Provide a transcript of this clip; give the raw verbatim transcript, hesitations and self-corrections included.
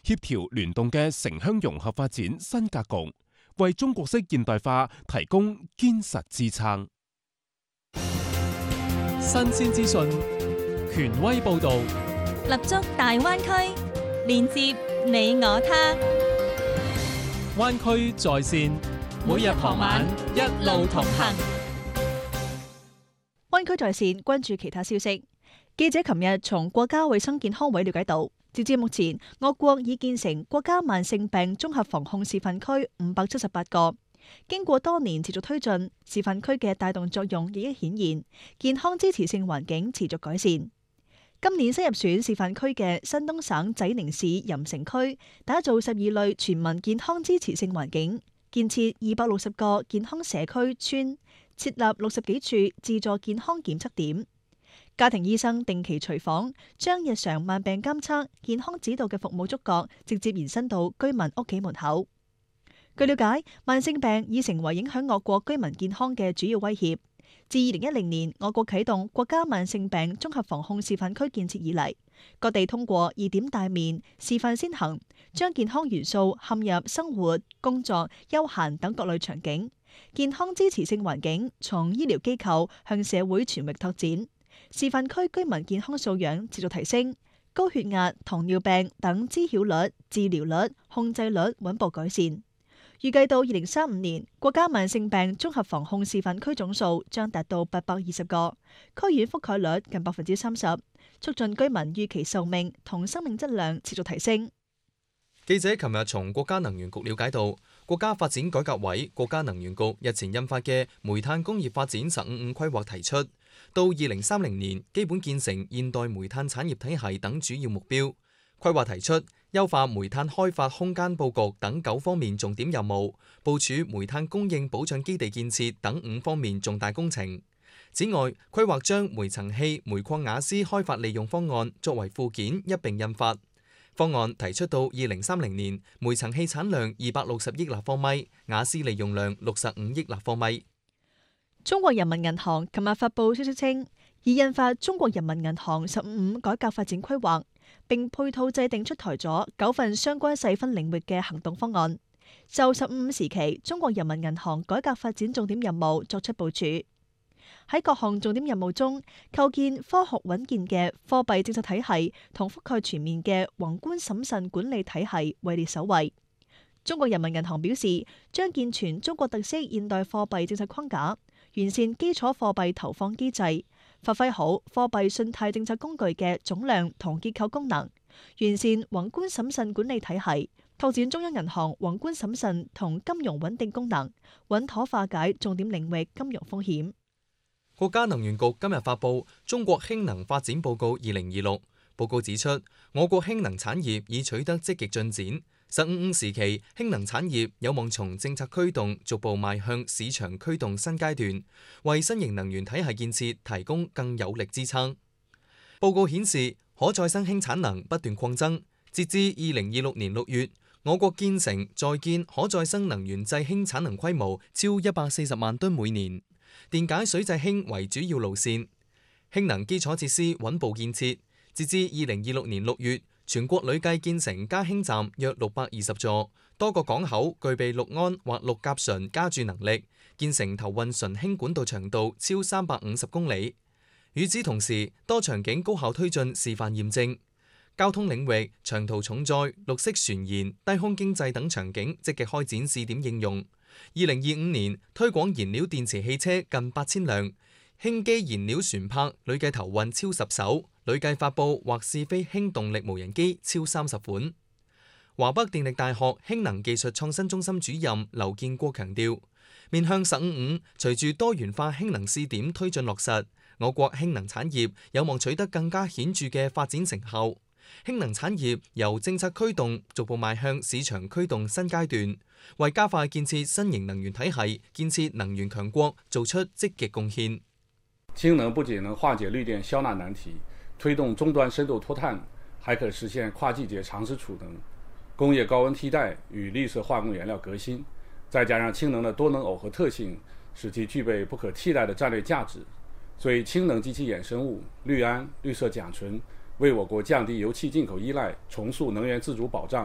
協調聯動嘅城鄉融合發展新格局，為中國式現代化提供堅實支撐。 新鮮資訊，權威報導， 立足大灣區，連接你我他。 灣區在線，每日傍晚一路同行。 灣區在線，關注其他消息。記者琴日從國家衛生健康委了解到，截至目前，我國已建成國家慢性病綜合防控示範區五百七十八個。經過多年持續推進，示範區嘅帶動作用日益顯現，健康支持性環境持續改善。今年新入選示範區嘅山東省濟寧市鹽城區，打造十二類全民健康支持性環境，建設二百六十個健康社區村，設立六十幾處自助健康檢測點。家庭醫生定期隨訪，將日常慢病監測、健康指導嘅服務觸覺直接延伸到居民屋企門口。據了解，慢性病已成為影響我國居民健康嘅主要威脅。自二零一零年我國啟動國家慢性病綜合防控示範區建設以嚟，各地通過二點大面、示範先行，將健康元素嵌入生活、工作、休閒等各類場景，健康支持性環境從醫療機構向社會全域拓展。示範區居民健康素養持續提升，高血壓、糖尿病等知曉率、治療率、控制率穩步改善。預計到二零三五年，國家慢性病綜合防控示範區總數將達到八百二十個，區縣覆蓋率近百分之三十，促進居民預期壽命同生命質量持續提升。 記者琴日從國家能源局了解到，國家發展改革委、國家能源局日前印發嘅煤炭工業發展十五五規劃提出，到二零三零年基本建成現代煤炭產業體系等主要目標。規劃提出優化煤炭開發空間佈局等九方面重點任務，部署煤炭供應保障基地建設等五方面重大工程。此外，規劃將煤層氣、煤礦瓦斯開發利用方案作為附件一併印發。方案提出到二零三零年，煤層氣產量二百六十億立方米，瓦斯利用量六十五億立方米。 中國人民銀行琴日發布消息稱，已印發中國人民銀行十五五改革發展規劃，並配套制定出台咗九份相關細分領域嘅行動方案，就十五五時期中國人民銀行改革發展重點任務作出部署。喺各項重點任務中，構建科學穩健嘅貨幣政策體系同覆蓋全面嘅宏觀審慎管理體系位列首位。中國人民銀行表示，將健全中國特色現代貨幣政策框架，完善基礎貨幣投放機制，發揮好貨幣信貸政策工具嘅總量同結構功能，完善宏觀審慎管理體系，拓展中央銀行宏觀審慎同金融穩定功能，穩妥化解重點領域金融風險。 國家能源局今日發布《中國氫能發展報告二零二六》，報告指出，我國氫能產業已取得積極進展。十五五時期，氫能產業有望從政策驅動逐步邁向市場驅動新階段，為新型能源體系建設提供更有力支撐。報告顯示，可再生氫產能不斷擴增，截至二零二六年六月，我國建成在建可再生能源製氫產能規模超一百四十萬噸每年，電解水製氫為主要路線，氫能基礎設施穩步建設，截至二零二六年六月，全國累計建成加氫站約六百二十座，多個港口具備氯胺或氯甲醇加注能力，建成投運純氫管道長度超三百五十公里。與此同時，多場景高效推進示範驗證。交通領域，長途重載、綠色船燃、低空經濟等場景積極開展試點應用。二零二五年推廣燃料電池汽車近八千輛，氫基燃料船舶累計投運超十艘，累計發布或試飛氫動力無人機超三十款。華北電力大學氫能技術創新中心主任劉建國強調，面向十五五，隨住多元化氫能試點推進落實，我國氫能產業有望取得更加顯著嘅發展成效。氫能產業由政策驅動逐步邁向市場驅動新階段，為加快建設新型能源體系、建設能源強國做出積極貢獻。 氫能不僅能化解綠電消納難題，推動終端深度脫碳，還可實現跨季節長時儲能、工業高溫替代與綠色化工原料革新。再加上氫能的多能耦合特性，使其具備不可替代的戰略價值。所以氫能及其衍生物綠胺、綠色甲醇，為我國降低油氣進口依賴、重塑能源自主保障